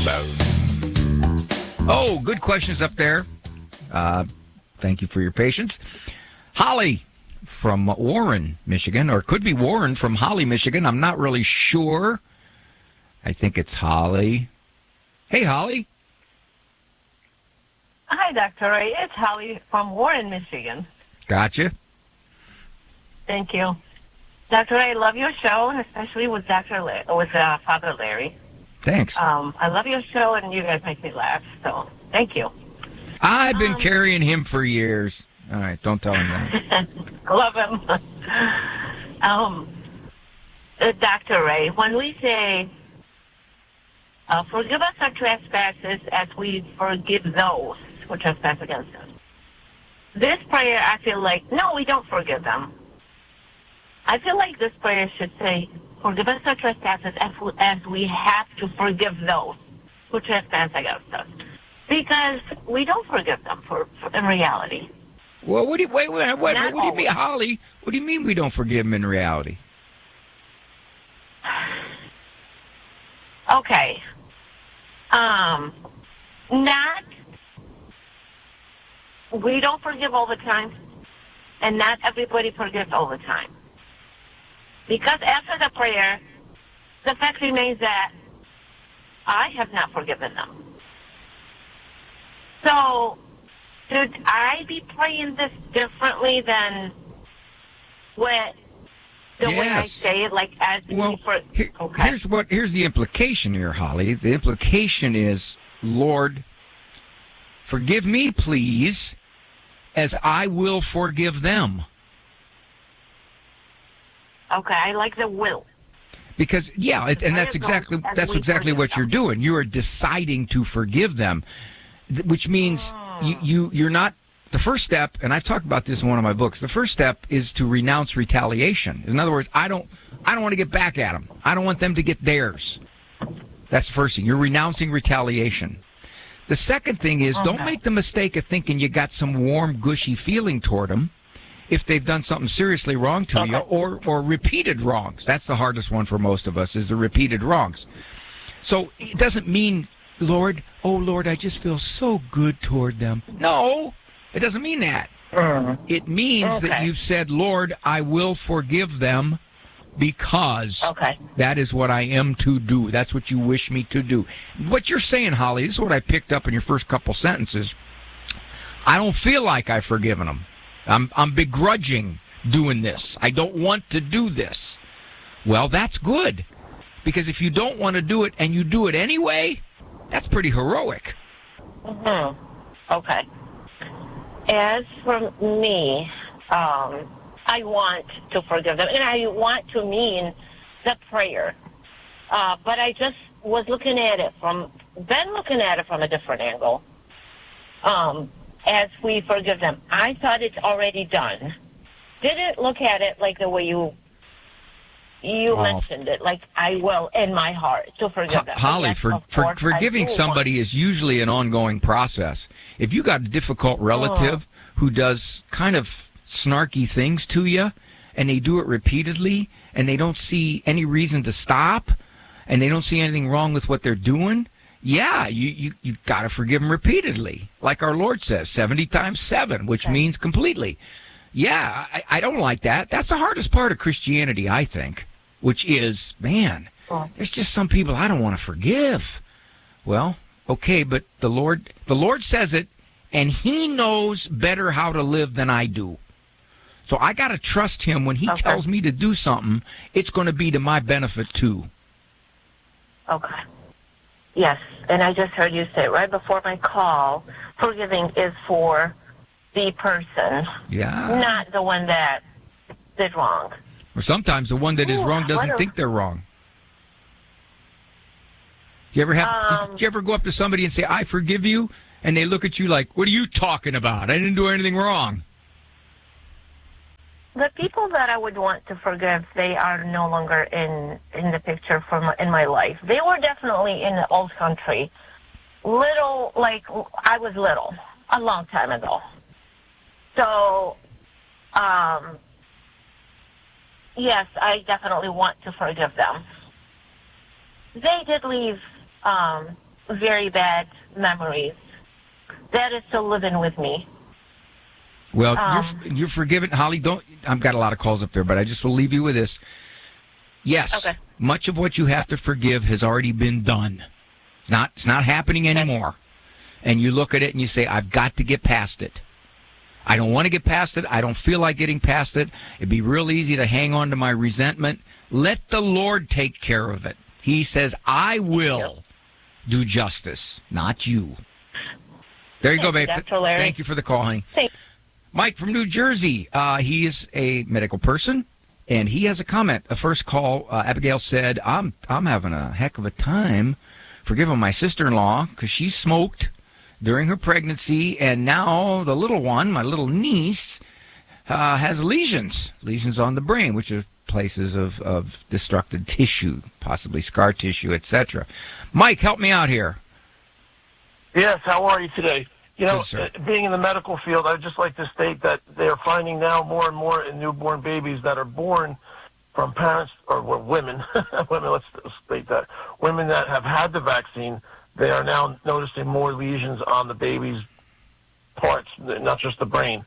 Oh, good questions up there. Thank you for your patience. Holly from Warren, Michigan, or it could be Warren from Holly, Michigan. I'm not really sure. I think it's Holly. Hey, Holly. Hi, Dr. Ray. It's Holly from Warren, Michigan. Gotcha. Thank you. Dr. Ray, I love your show, and especially with Father Larry. Thanks. I love your show, and you guys make me laugh, so thank you. I've been carrying him for years. All right, don't tell him that. Love him. Dr. Ray, when we say, forgive us our trespasses as we forgive those who trespass against us. This prayer, I feel like, no, we don't forgive them. I feel like this prayer should say, forgive us our trespasses as we have to forgive those who trespass against us. Because we don't forgive them in reality. Well, what do you mean, Holly? What do you mean we don't forgive them in reality? Okay. We don't forgive all the time, and not everybody forgives all the time. Because after the prayer, the fact remains that I have not forgiven them. So, should I be praying this differently than the way I say it? Like as here's the implication here, Holly. The implication is, Lord, forgive me, please, as I will forgive them. Okay, I like the will. Because that's exactly what you're doing. You are deciding to forgive them. Which means you're not, the first step, and I've talked about this in one of my books, the first step is to renounce retaliation. In other words, I don't want to get back at them. I don't want them to get theirs. That's the first thing. You're renouncing retaliation. The second thing is, don't make the mistake of thinking you got some warm, gushy feeling toward them if they've done something seriously wrong to you or repeated wrongs. That's the hardest one for most of us, is the repeated wrongs. So it doesn't mean, Lord, I just feel so good toward them. No, it doesn't mean that. It means that you've said, Lord, I will forgive them because that is what I am to do. That's what you wish me to do. What you're saying, Holly, this is what I picked up in your first couple sentences. I don't feel like I've forgiven them. I'm begrudging doing this. I don't want to do this. Well, that's good. Because if you don't want to do it and you do it anyway, that's pretty heroic. Okay. As for me, I want to forgive them, and I want to mean the prayer. But I just was looking at it from a different angle. As we forgive them, I thought it's already done. Didn't look at it like the way you mentioned it, like I will in my heart to forgive them. Holly, forgiving somebody is usually an ongoing process. If you got a difficult relative who does kind of snarky things to you, and they do it repeatedly, and they don't see any reason to stop, and they don't see anything wrong with what they're doing, you got to forgive them repeatedly. Like our Lord says, 70 times 7, which means completely. Yeah, I don't like that. That's the hardest part of Christianity, I think, which is, man, there's just some people I don't want to forgive. Well, okay, but the Lord says it, and he knows better how to live than I do. So I got to trust him when he tells me to do something, it's going to be to my benefit too. Okay. Yes, and I just heard you say right before my call, forgiving is for the person, not the one that did wrong. Or sometimes the one that is wrong doesn't think they're wrong. Did you ever go up to somebody and say, I forgive you? And they look at you like, what are you talking about? I didn't do anything wrong. The people that I would want to forgive, they are no longer in the picture in my life. They were definitely in the old country. Little, like I was little, a long time ago. So, yes, I definitely want to forgive them. They did leave very bad memories. That is still living with me. Well, you're forgiven, Holly. I've got a lot of calls up there, but I just will leave you with this. Yes, okay. Much of what you have to forgive has already been done. It's not happening anymore. And you look at it and you say, I've got to get past it. I don't want to get past it. I don't feel like getting past it. It'd be real easy to hang on to my resentment. Let the Lord take care of it. He says, I will do justice, not you. There you go, babe. Thank you for the call, honey. Thanks. Mike from New Jersey. He is a medical person, and he has a comment. A first call, Abigail said, I'm having a heck of a time forgiving my sister-in-law because she smoked during her pregnancy, and now the little one, my little niece, has lesions on the brain, which are places of destructed tissue, possibly scar tissue, etc. Mike, help me out here. Yes, how are you today? You know, Good, being in the medical field, I'd just like to state that they are finding now more and more in newborn babies that are born from parents, or women, let's state that, women that have had the vaccine, they are now noticing more lesions on the baby's parts, not just the brain.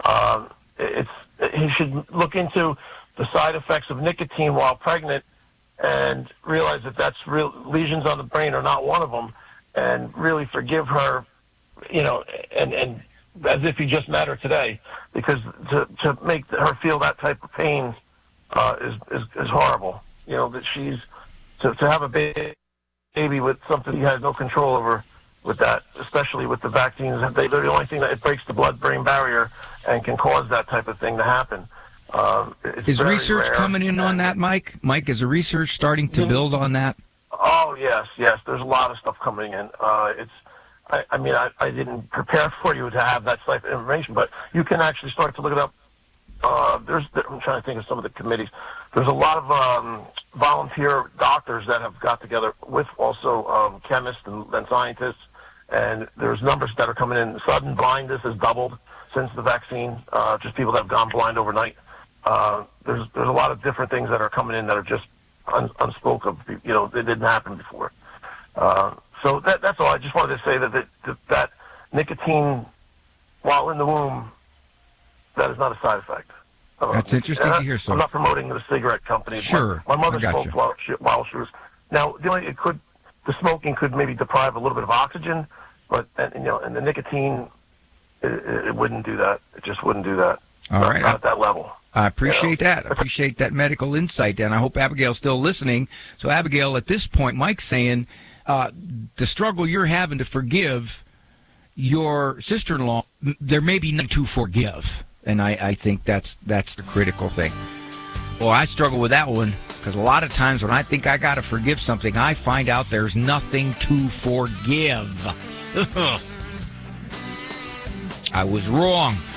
He should look into the side effects of nicotine while pregnant and realize that that's real. Lesions on the brain are not one of them, and really forgive her, you know, and as if he just met her today, because to make her feel that type of pain is horrible. You know, that she's to have a baby with something he has no control over with that, especially with the vaccines. They're the only thing that it breaks the blood-brain barrier and can cause that type of thing to happen. Is research coming in on that, Mike? Mike, is the research starting to build on that? Oh, yes. There's a lot of stuff coming in. I didn't prepare for you to have that type of information, but you can actually start to look it up. I'm trying to think of some of the committees. There's a lot of volunteer doctors that have got together with also chemists and scientists, and there's numbers that are coming in. Sudden blindness has doubled since the vaccine, just people that have gone blind overnight. There's a lot of different things that are coming in that are just unspoken of. You know, they didn't happen before. So that's all. I just wanted to say that nicotine, while in the womb, that is not a side effect. That's interesting to hear. So I'm not promoting the cigarette company. Sure, my mother smoked while she was. Now the smoking could maybe deprive a little bit of oxygen, but and the nicotine, it wouldn't do that. It just wouldn't do that. All right, not at that level. I appreciate that. I appreciate that medical insight, and I hope Abigail's still listening. So, Abigail, at this point, Mike's saying the struggle you're having to forgive your sister-in-law, there may be nothing to forgive, and I think that's the critical thing. Well, I struggle with that one because a lot of times when I think I got to forgive something, I find out there's nothing to forgive. I was wrong.